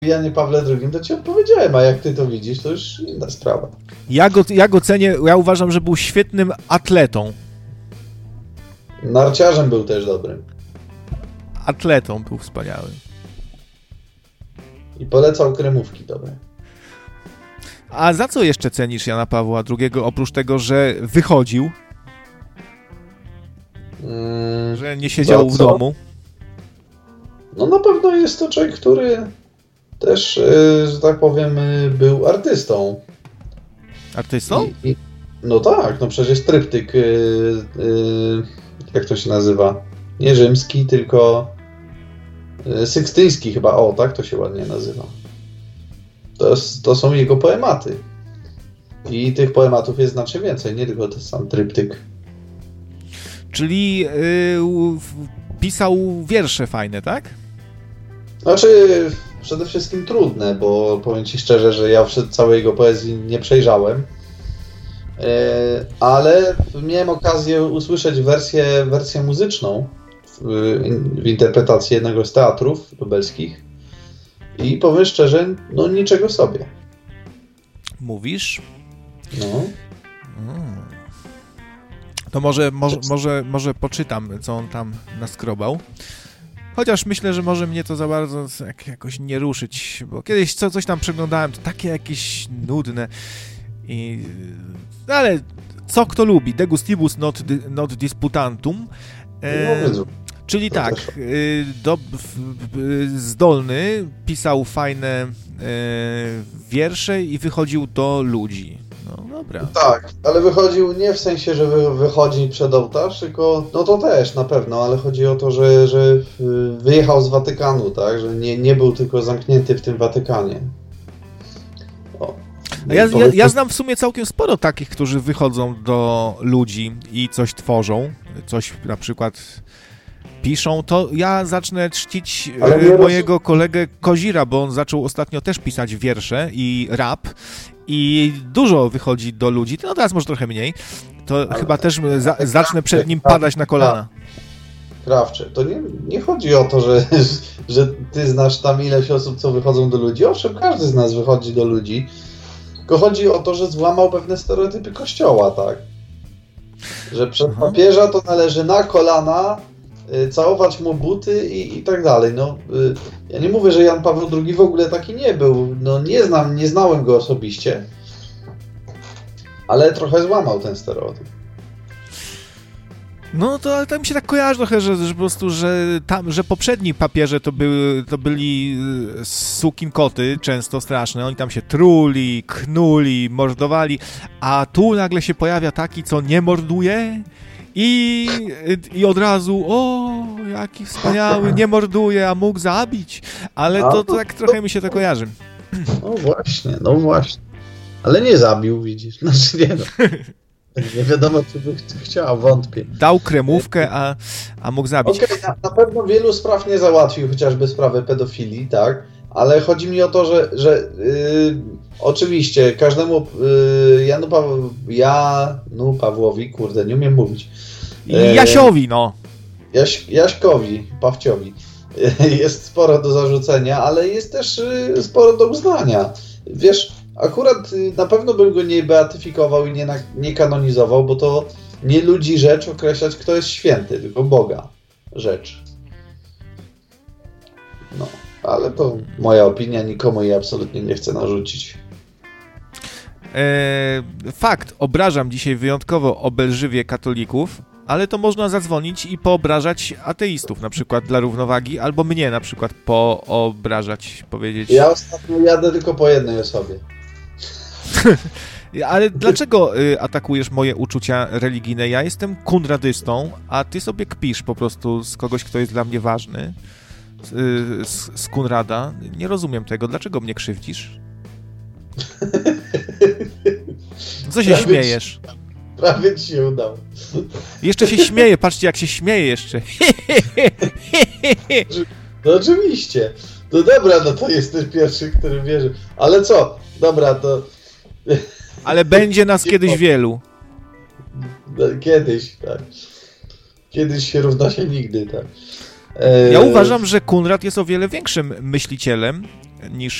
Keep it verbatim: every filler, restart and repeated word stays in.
Janie Pawle drugim, to ci odpowiedziałem, a jak ty to widzisz, to już inna sprawa. Ja go, ja go cenię, ja uważam, że był świetnym atletą. Narciarzem był też dobrym. Atletą był wspaniały. I polecał kremówki dobre. A za co jeszcze cenisz Jana Pawła drugiego, oprócz tego, że wychodził? Hmm, że nie siedział w domu? No na pewno jest to człowiek, który też, że tak powiem, był artystą. Artystą? I, i, no tak, no przecież tryptyk, yy, yy, jak to się nazywa? Nie rzymski, tylko yy, sykstyński chyba, o tak to się ładnie nazywa. To, jest, to są jego poematy. I tych poematów jest znacznie więcej, nie tylko ten sam tryptyk. Czyli yy, pisał wiersze fajne, tak? Znaczy, przede wszystkim trudne, bo powiem ci szczerze, że ja całej jego poezji nie przejrzałem, yy, ale miałem okazję usłyszeć wersję, wersję muzyczną w, w interpretacji jednego z teatrów lubelskich i powiem szczerze, no niczego sobie. Mówisz? No. Hmm. To może, może, może, może poczytam, co on tam naskrobał. Chociaż myślę, że może mnie to za bardzo jakoś nie ruszyć, bo kiedyś co, coś tam przeglądałem, to takie jakieś nudne. I... Ale co kto lubi? Degustibus not, not disputantum. E, no, czyli tak, do, zdolny, pisał fajne e, wiersze i wychodził do ludzi. No dobra. Tak, ale wychodził nie w sensie, że wy, wychodzi przed ołtarz, tylko, no to też na pewno, ale chodzi o to, że, że wyjechał z Watykanu, tak, że nie, nie był tylko zamknięty w tym Watykanie. O. Ja, ja, ja znam w sumie całkiem sporo takich, którzy wychodzą do ludzi i coś tworzą, coś na przykład piszą, to ja zacznę czcić mojego roz... kolegę Kozira, bo on zaczął ostatnio też pisać wiersze i rap i dużo wychodzi do ludzi, no teraz może trochę mniej, to ale chyba tak, też za, zacznę przed nim padać na kolana. Krawcze, to nie, nie chodzi o to, że, że ty znasz tam ileś osób, co wychodzą do ludzi, owszem, każdy z nas wychodzi do ludzi, tylko chodzi o to, że złamał pewne stereotypy Kościoła, tak? Że przed Aha. papieża to należy na kolana całować mu buty i, i tak dalej. No, ja nie mówię, że Jan Paweł drugi w ogóle taki nie był. No, nie znam, nie znałem go osobiście, ale trochę złamał ten stereotyp. No to ale tak mi się tak kojarzy trochę, że, że po prostu, że tam, że poprzedni papieże to były, to byli sukinkoty, często straszne, oni tam się truli, knuli, mordowali, a tu nagle się pojawia taki, co nie morduje i, i od razu, o, jaki wspaniały, nie morduje, a mógł zabić, ale to, to tak trochę mi się to kojarzy. No właśnie, no właśnie, ale nie zabił, widzisz, znaczy nie no. Nie wiadomo, czy by chciał, wątpię. Dał kremówkę, a, a mógł zabić. Okej, okay, na, na pewno wielu spraw nie załatwił, chociażby sprawę pedofilii, tak? Ale chodzi mi o to, że, że yy, oczywiście każdemu yy, Janu Paweł, Janu Pawłowi, kurde, nie umiem mówić. Yy, Jasiowi, no. Jaś, Jaśkowi, Pawciowi. Yy, jest sporo do zarzucenia, ale jest też yy, sporo do uznania. Wiesz, akurat na pewno bym go nie beatyfikował i nie, na, nie kanonizował, bo to nie ludzi rzecz określać, kto jest święty, tylko Boga rzecz. No, ale to moja opinia, nikomu jej absolutnie nie chcę narzucić. Eee, fakt, obrażam dzisiaj wyjątkowo obelżywie katolików, ale to można zadzwonić i poobrażać ateistów, na przykład dla równowagi, albo mnie na przykład poobrażać, powiedzieć... Ja ostatnio jadę tylko po jednej osobie. Ale dlaczego y, atakujesz moje uczucia religijne? Ja jestem kunradystą, a ty sobie kpisz po prostu z kogoś, kto jest dla mnie ważny, y, z, z Kunrada. Nie rozumiem tego. Dlaczego mnie krzywdzisz? Co się prawie śmiejesz? Ci, prawie ci się udało. Jeszcze się śmieje, patrzcie jak się śmieje jeszcze. No oczywiście. No dobra, no to jesteś pierwszy, który wierzy. Ale co? Dobra, to... Ale będzie nas kiedyś wielu. Kiedyś, tak. Kiedyś się równa się nigdy, tak. Ja uważam, że Kunrad jest o wiele większym myślicielem niż